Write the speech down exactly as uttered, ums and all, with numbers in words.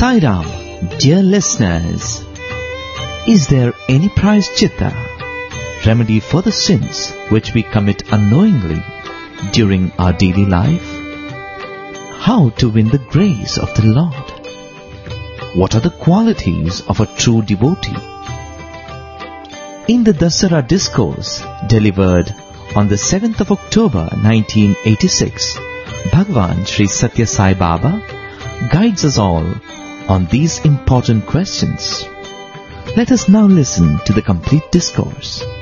Sai Ram, dear listeners, is there any prayaschitta, remedy for the sins which we commit unknowingly during our daily life? How to win the grace of the Lord? What are the qualities of a true devotee? In the Dasara discourse delivered on the seventh of October nineteen eighty-six, Bhagwan Sri Satya Sai Baba guides us all on these important questions. Let us now listen to the complete discourse.